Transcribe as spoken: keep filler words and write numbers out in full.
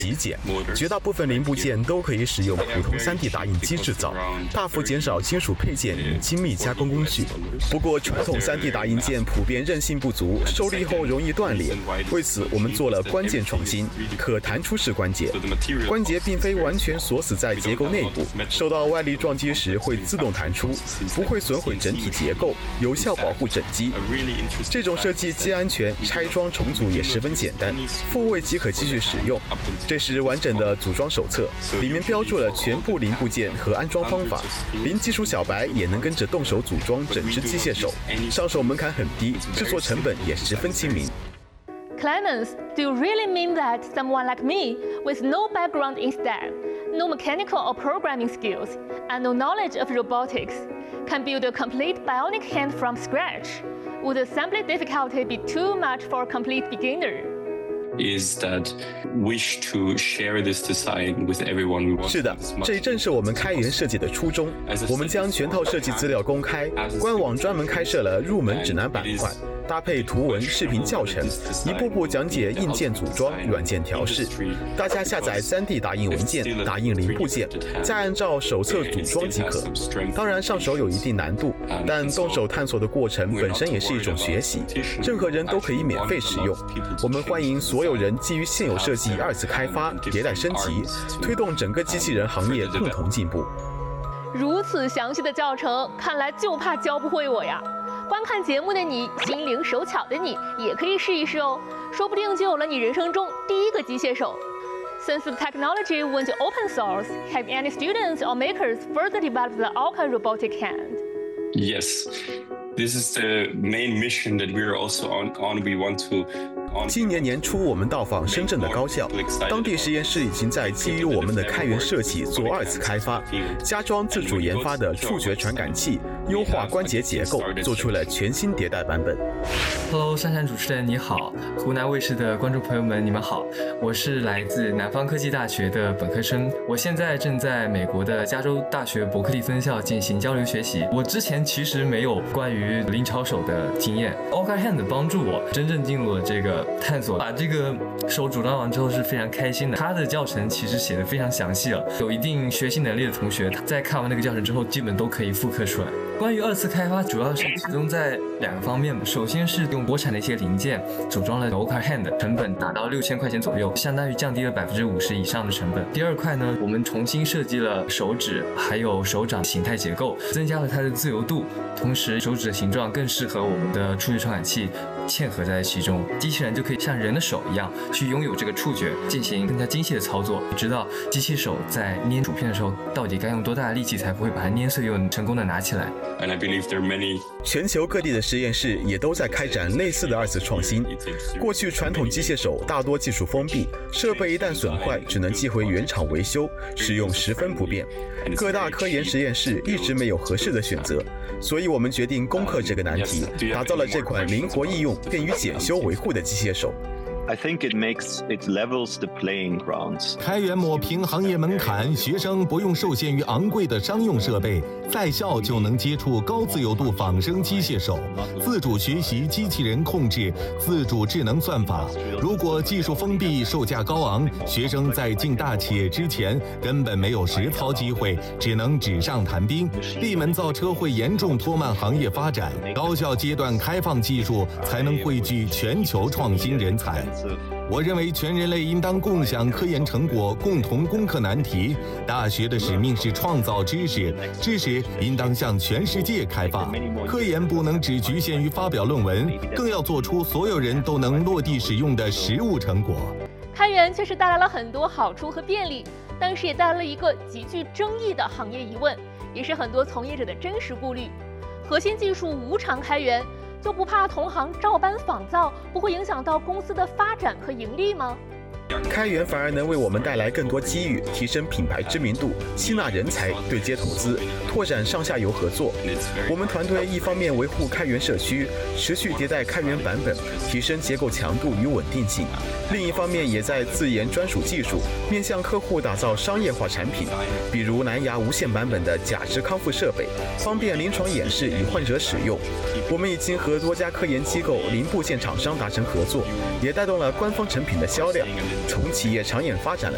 极简，绝大部分零部件都可以使用普通 三 D 打印机制造，大幅减少金属配件与精密加工工具。不过，传统 三 D 打印件普遍韧性不足，受力后容易断裂。为此，我们做了关键创新——可弹出式关节。关节并非完全锁死在结构内部，受到外力撞击时会自动弹出，不会损毁整体结构，有效保护整机。这种设计既安全，拆装重组也十分简单，复位即可继续使用。这是完整的组装手册，里面标注了全部零部件和安装方法，零技术小白也能跟着动手组装整只机械手，上手门槛很低，制作成本也十分亲民。 Clemens, do you really mean that someone like me, with no background in S T E M, no mechanical or programming skills, and no knowledge of robotics, can build a complete bionic hand from scratch? Would assembly difficulty be too much for a complete beginner?Is that wish to share this design with everyone we want. 是的，这正是我们开源设计的初衷。我们将全套设计资料公开，官网专门开设了入门指南板块，搭配图文、视频教程，一步步讲解硬件组装、软件调试。大家下载 三 D 打印文件，打印零部件，再按照手册组装即可。当然，上手有一定难度，但动手探索的过程本身也是一种学习，任何人都可以免费使用。我们欢迎所有人基于现有设计二次开发、迭代升级，推动整个机器人行业共同进步。 如此详细的教程，看来就怕教不会我呀！观看节目的你，心灵手巧的你，也可以试一试哦，说不定就有了你人生中第一个机械手。Since the technology went open source, have any students or makers further developed the Orca robotic hand? Yes, this is the main mission that we are also on. on. We want to. 今年年初，我们到访深圳的高校，当地实验室已经在基于我们的开源设计做二次开发，加装自主研发的触觉传感器，优化关节结构，做出了全新迭代版本。 Hello， 珊珊主持人你好，湖南卫视的观众朋友们你们好，我是来自南方科技大学的本科生，我现在正在美国的加州大学伯克利分校进行交流学习。我之前其实没有关于灵巧手的经验 ，Orca Hand 帮助我真正进入了这个探索，把这个手组装完之后是非常开心的。他的教程其实写的非常详细了，有一定学习能力的同学在看完那个教程之后，基本都可以复刻出来。关于二次开发，主要是集中在两个方面吧。首先是用国产的一些零件组装了 Orca Hand， 成本达到六千块钱左右，相当于降低了百分之五十以上的成本。第二块呢，我们重新设计了手指还有手掌形态结构，增加了它的自由度，同时手指的形状更适合我们的触觉传感器嵌合在其中，机器人就可以像人的手一样去拥有这个触觉，进行更加精细的操作，知道机器手在捏薯片的时候到底该用多大的力气才不会把它捏碎又成功的拿起来。 And I believe there are many. 全球各地的实验室也都在开展类似的二次创新。过去传统机械手大多技术封闭，设备一旦损坏只能寄回原厂维修，使用十分不便。各大科研实验室一直没有合适的选择，所以我们决定攻克这个难题，打造了这款灵活易用、便于检修维护的机械手。 I think it makes it levels the playing grounds. 开源抹平行业门槛，学生不用受限于昂贵的商用设备，在校就能接触高自由度仿生机械手，自主学习机器人控制，自主智能算法。如果技术封闭、售价高昂，学生在进大企业之前根本没有实操机会，只能纸上谈兵。闭门造车会严重拖慢行业发展，高校阶段开放技术，才能汇聚全球创新人才。我认为全人类应当共享科研成果，共同攻克难题。大学的使命是创造知识，知识应当向全世界开放。科研不能只局限于发表论文，更要做出所有人都能落地使用的实物成果。 开源确实带来了很多好处和便利，但是也带来了一个极具争议的行业疑问，也是很多从业者的真实顾虑：核心技术无偿开源，就不怕同行照搬仿造，不会影响到公司的发展和盈利吗？ 开源反而能为我们带来更多机遇，提升品牌知名度，吸纳人才，对接投资，拓展上下游合作。我们团队一方面维护开源社区，持续迭代开源版本，提升结构强度与稳定性；另一方面也在自研专属技术，面向客户打造商业化产品，比如蓝牙无线版本的假肢康复设备，方便临床演示与患者使用。我们已经和多家科研机构、零部件厂商达成合作，也带动了官方成品的销量。从企业长远发展来